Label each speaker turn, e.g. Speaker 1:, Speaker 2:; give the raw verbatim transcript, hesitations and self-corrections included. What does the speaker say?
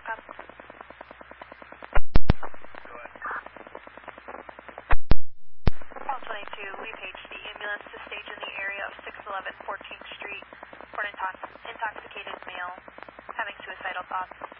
Speaker 1: Cop.
Speaker 2: Go ahead.
Speaker 1: Call twenty-two, we paged the ambulance to stage in the area of six eleven fourteenth Street for an intox intoxicated male having suicidal thoughts.